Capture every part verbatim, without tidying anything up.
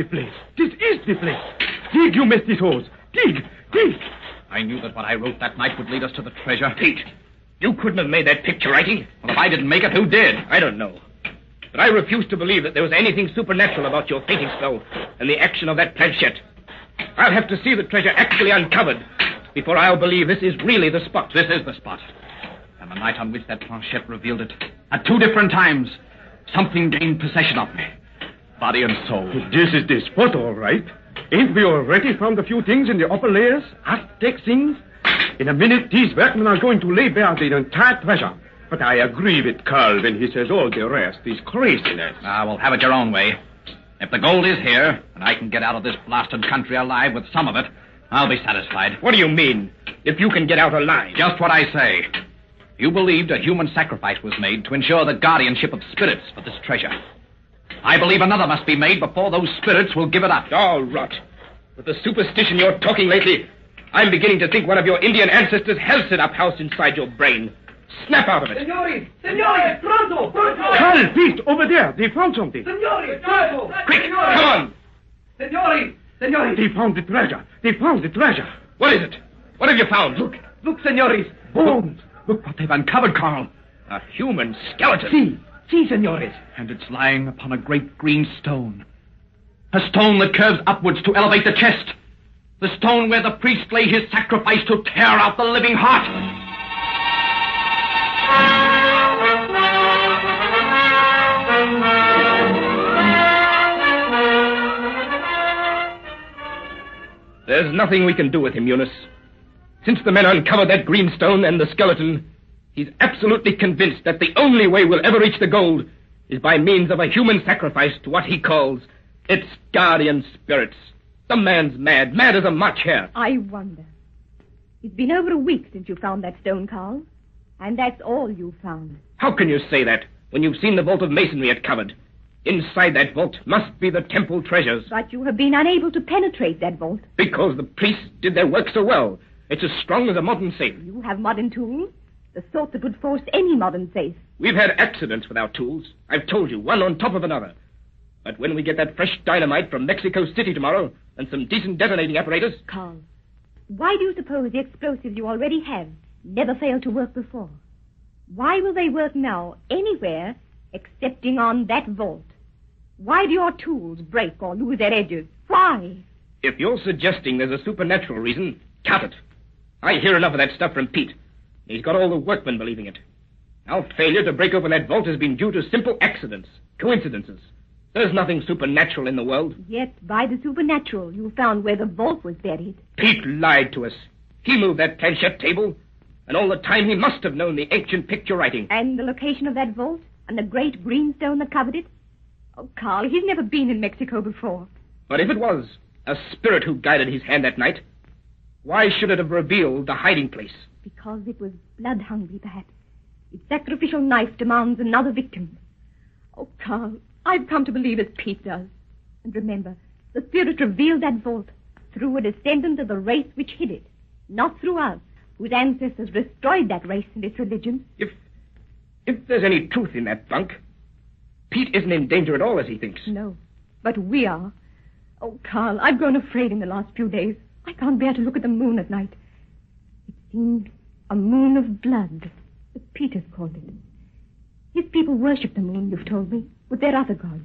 The place. This is the place. Dig, you mestizos. Dig, dig. I knew that what I wrote that night would lead us to the treasure. Pete, you couldn't have made that picture writing. Well, if I didn't make it, who did? I don't know. But I refuse to believe that there was anything supernatural about your fainting spell and the action of that planchette. I'll have to see the treasure actually uncovered before I'll believe this is really the spot. This is the spot. And the night on which that planchette revealed it, at two different times, something gained possession of me. Body and soul. This is the spot, all right. Ain't we already found a few things in the upper layers? Aztec things? In a minute, these workmen are going to lay bare the entire treasure. But I agree with Carl when he says all the rest is craziness. Ah, well, have it your own way. If the gold is here, and I can get out of this blasted country alive with some of it, I'll be satisfied. What do you mean, if you can get out alive? Just what I say. You believed a human sacrifice was made to ensure the guardianship of spirits for this treasure. I believe another must be made before those spirits will give it up. All rot. With the superstition you're talking lately, I'm beginning to think one of your Indian ancestors has set up house inside your brain. Snap out of it. Signori! Signori! Pronto! Pronto! Carl, Pete, over there. They found something. Signori! Pronto! Quick, come on! Signori! Signori! They found the treasure. They found the treasure. What is it? What have you found? Look! Look, signores! Bones. Look what they've uncovered, Carl. A human skeleton. See! See, signores! And it's lying upon a great green stone. A stone that curves upwards to elevate the chest. The stone where the priest lay his sacrifice to tear out the living heart. There's nothing we can do with him, Eunice. Since the men uncovered that green stone and the skeleton, he's absolutely convinced that the only way we'll ever reach the gold is by means of a human sacrifice to what he calls its guardian spirits. The man's mad, mad as a March hare. I wonder. It's been over a week since you found that stone, Carl. And that's all you found. How can you say that when you've seen the vault of masonry it covered? Inside that vault must be the temple treasures. But you have been unable to penetrate that vault. Because the priests did their work so well. It's as strong as a modern safe. You have modern tools, the sort that would force any modern safe. We've had accidents with our tools. I've told you, one on top of another. But when we get that fresh dynamite from Mexico City tomorrow and some decent detonating apparatus... Carl, why do you suppose the explosives you already have never failed to work before? Why will they work now anywhere excepting on that vault? Why do your tools break or lose their edges? Why? If you're suggesting there's a supernatural reason, cut it. I hear enough of that stuff from Pete. He's got all the workmen believing it. Our failure to break open that vault has been due to simple accidents, coincidences. There's nothing supernatural in the world. Yet, by the supernatural, you found where the vault was buried. Pete lied to us. He moved that planchette table, and all the time he must have known the ancient picture writing. And the location of that vault, and the great green stone that covered it? Oh, Carl, he's never been in Mexico before. But if it was a spirit who guided his hand that night, why should it have revealed the hiding place? Because it was blood-hungry, perhaps. Its sacrificial knife demands another victim. Oh, Carl, I've come to believe as Pete does. And remember, the spirit revealed that vault through a descendant of the race which hid it, not through us, whose ancestors destroyed that race and its religion. If, if there's any truth in that bunk, Pete isn't in danger at all as he thinks. No, but we are. Oh, Carl, I've grown afraid in the last few days. I can't bear to look at the moon at night. It seems a moon of blood, as Peter's called it. His people worship the moon, you've told me, with their other gods.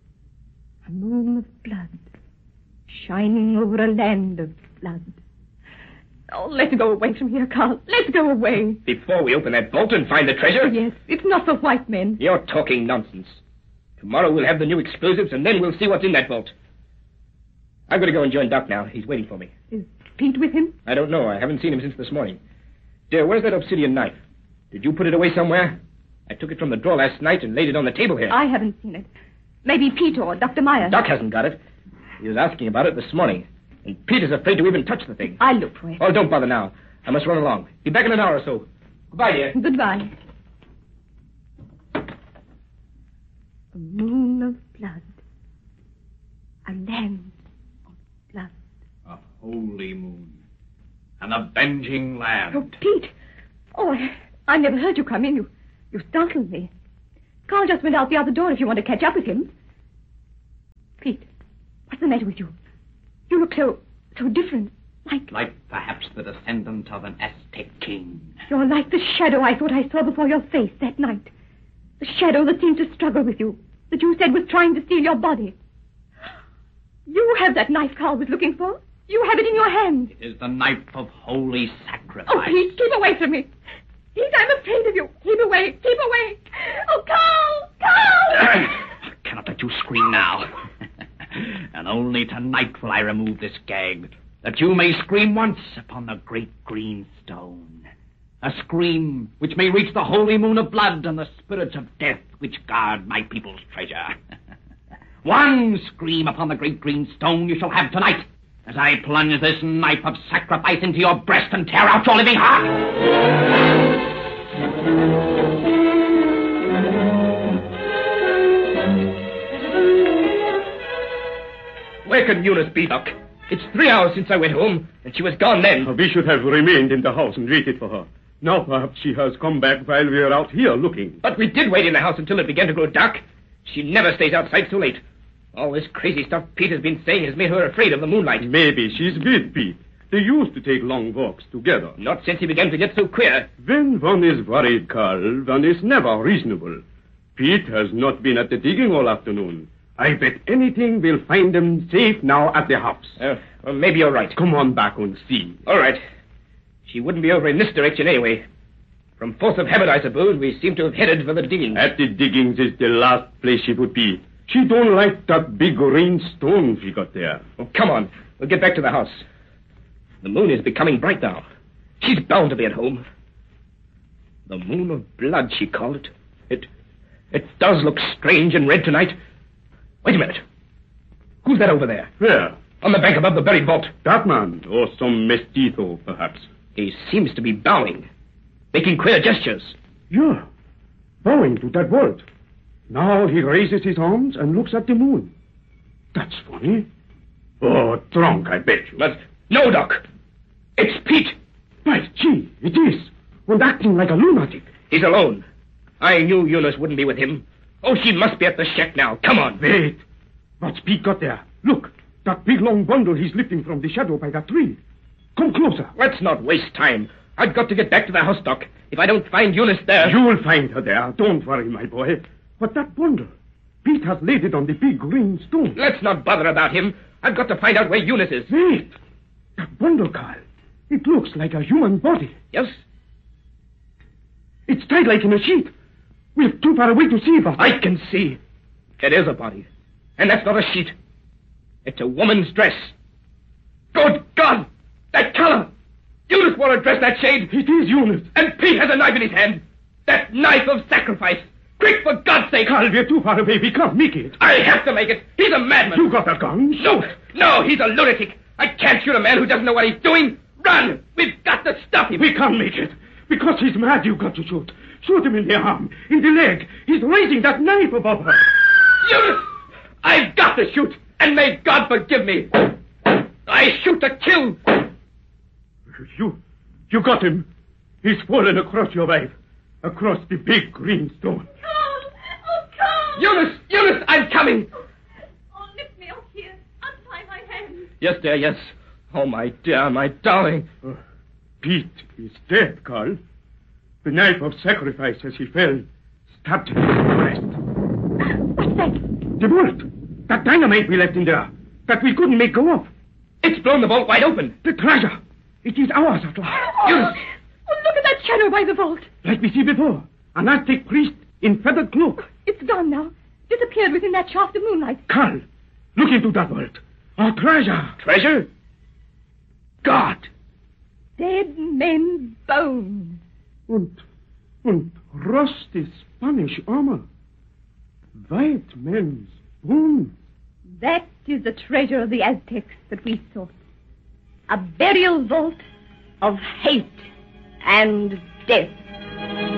A moon of blood, shining over a land of blood. Oh, let's go away from here, Carl. Let's go away. Before we open that vault and find the treasure? Yes, it's not for white men. You're talking nonsense. Tomorrow we'll have the new explosives, and then we'll see what's in that vault. I'm going to go and join Doc now. He's waiting for me. Is Pete with him? I don't know. I haven't seen him since this morning. Dear, where's that obsidian knife? Did you put it away somewhere? I took it from the drawer last night and laid it on the table here. I haven't seen it. Maybe Pete or Doctor Meyer. Doc hasn't got it. He was asking about it this morning. And Pete is afraid to even touch the thing. I'll look for it. Oh, don't bother now. I must run along. Be back in an hour or so. Goodbye, dear. Goodbye. A moon of blood. A land of blood. A holy moon. An avenging land. Oh, Pete. Oh, I, I never heard you come in. You, you startled me. Carl just went out the other door if you want to catch up with him. Pete, what, What's the matter with you? You look so, so different. Like... Like perhaps the descendant of an Aztec king. You're like the shadow I thought I saw before your face that night. The shadow that seemed to struggle with you, that you said was trying to steal your body. You have that knife Carl was looking for. You have it in your hand. It is the knife of holy sacrifice. Oh, please, keep away from me. Please, I'm afraid of you. Keep away, keep away. Oh, Carl, Carl! I cannot let you scream now. And only tonight will I remove this gag, that you may scream once upon the great green stone. A scream which may reach the holy moon of blood and the spirits of death which guard my people's treasure. One scream upon the great green stone you shall have tonight, as I plunge this knife of sacrifice into your breast and tear out your living heart. Where can Eunice be, Doc? It's three hours since I went home, and she was gone then. We should have remained in the house and waited for her. Now perhaps she has come back while we are out here looking. But we did wait in the house until it began to grow dark. She never stays outside so late. All this crazy stuff Pete has been saying has made her afraid of the moonlight. Maybe she's with Pete. They used to take long walks together. Not since he began to get so queer. When one is worried, Carl, one is never reasonable. Pete has not been at the digging all afternoon. I bet anything we'll find them safe now at the house. Uh, well, maybe you're right. Come on back and see. All right. She wouldn't be over in this direction anyway. From force of habit, I suppose, we seem to have headed for the diggings. At the diggings is the last place she would be. She don't like that big green stone she got there. Well, come on. We'll get back to the house. The moon is becoming bright now. She's bound to be at home. The moon of blood, she called it. It, it does look strange and red tonight. Wait a minute. Who's that over there? Where? On the bank above the buried vault. That man, or some mestizo, perhaps. He seems to be bowing, making queer gestures. Yeah, bowing to that vault. Now he raises his arms and looks at the moon. That's funny. Oh, drunk, I bet you. But no, Doc. It's Pete. By gee, it is. And acting like a lunatic. He's alone. I knew Eunice wouldn't be with him. Oh, she must be at the shack now. Come on. Wait. What's Pete got there? Look, that big long bundle he's lifting from the shadow by that tree. Come closer. Let's not waste time. I've got to get back to the house, Doc. If I don't find Eunice there... You'll find her there. Don't worry, my boy. But that bundle, Pete has laid it on the big green stone. Let's not bother about him. I've got to find out where Eunice is. Wait. That bundle, Carl. It looks like a human body. Yes? It's tied like in a sheet. We're too far away to see, but... I can see. It is a body. And that's not a sheet. It's a woman's dress. Good God! That color! Eunice wore a dress that shade. It is Eunice. And Pete has a knife in his hand. That knife of sacrifice. Quick, for God's sake! Carl, we're too far away. We can't make it. I have to make it. He's a madman. You got a gun? No, no, he's a lunatic. I can't shoot a man who doesn't know what he's doing. Run! We've got to stop him. We can't make it. Because he's mad, you've got to shoot. Shoot him in the arm, in the leg. He's raising that knife above her. Eunice! I've got to shoot, and may God forgive me. I shoot to kill. You, you got him. He's fallen across your wife, across the big green stone. Carl! Oh, Carl! Eunice! Eunice, I'm coming. Oh, lift me off here. Untie my hands. Yes, dear, yes. Oh, my dear, my darling. Uh, Pete is dead, Carl. The knife of sacrifice as he fell stabbed him in the breast. What's that? The bolt. That dynamite we left in there. That we couldn't make go off. It's blown the vault wide open. The treasure. It is ours at last. Oh, Eunice. oh, look at that shadow by the vault. Like we see before. An Aztec priest in feathered cloak. It's gone now. Disappeared within that shaft of moonlight. Carl, look into that vault. Our treasure. Treasure? God. Dead men's bones. Und, und rusty Spanish armor. White men's bones. That is the treasure of the Aztecs that we sought. A burial vault of hate and death.